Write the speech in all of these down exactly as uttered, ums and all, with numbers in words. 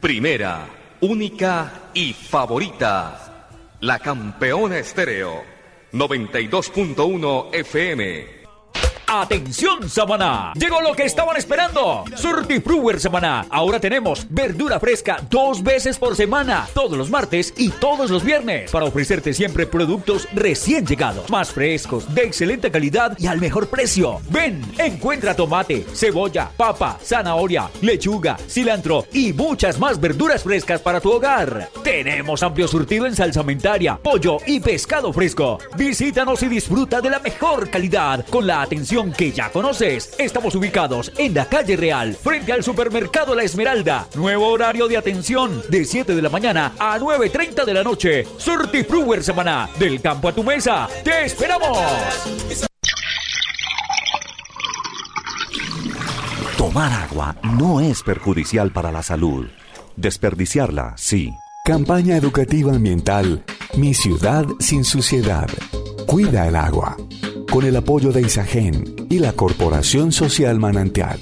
Primera, única y favorita. La Campeona Estéreo. noventa y dos punto uno F M. ¡Atención, Samaná! Llegó lo que estaban esperando. Surtifruwer Samaná. Ahora tenemos verdura fresca dos veces por semana, todos los martes y todos los viernes, para ofrecerte siempre productos recién llegados, más frescos, de excelente calidad y al mejor precio. Ven, encuentra tomate, cebolla, papa, zanahoria, lechuga, cilantro y muchas más verduras frescas para tu hogar. Tenemos amplio surtido en salsamentaria, pollo y pescado fresco. Visítanos y disfruta de la mejor calidad con la atención que ya conoces. Estamos ubicados en la calle Real, frente al supermercado La Esmeralda. Nuevo horario de atención de siete de la mañana a nueve y treinta de la noche. Surtifruwer Samaná, del campo a tu mesa. ¡Te esperamos! Tomar agua no es perjudicial para la salud. Desperdiciarla, sí. Campaña educativa ambiental Mi ciudad sin suciedad. Cuida el agua. Con el apoyo de Isagen y la Corporación Social Manantial.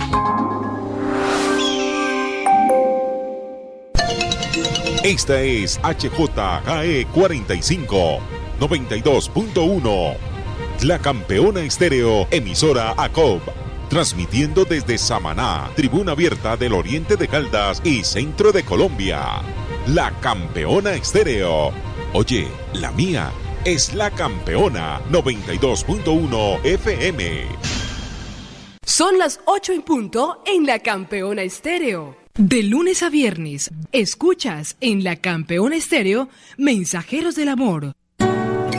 Esta es H J K E cuarenta y cinco, noventa y dos punto uno. La Campeona Estéreo, emisora A C O B. Transmitiendo desde Samaná, tribuna abierta del oriente de Caldas y centro de Colombia. La Campeona Estéreo. Oye, la mía es La Campeona, noventa y dos punto uno F M. Son las ocho en punto en La Campeona Estéreo. De lunes a viernes, escuchas en La Campeona Estéreo Mensajeros del Amor,